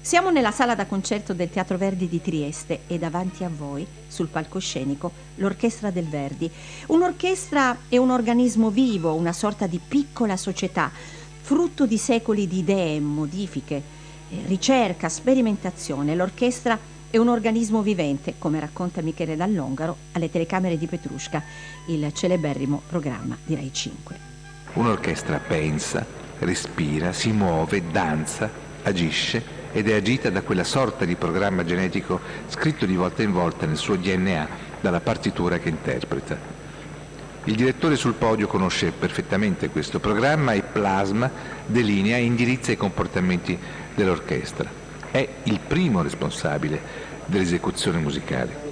Siamo nella sala da concerto del Teatro Verdi di Trieste e davanti a voi, sul palcoscenico, l'Orchestra del Verdi. Un'orchestra è un organismo vivo, una sorta di piccola società, frutto di secoli di idee, modifiche, ricerca, sperimentazione. L'orchestra è un organismo vivente, come racconta Michele Dall'Ongaro alle telecamere di Petrushka, il celeberrimo programma di Rai 5. Un'orchestra pensa, respira, si muove, danza, agisce ed è agita da quella sorta di programma genetico scritto di volta in volta nel suo DNA dalla partitura che interpreta. Il direttore sul podio conosce perfettamente questo programma e plasma, delinea e indirizza i comportamenti dell'orchestra. È il primo responsabile dell'esecuzione musicale.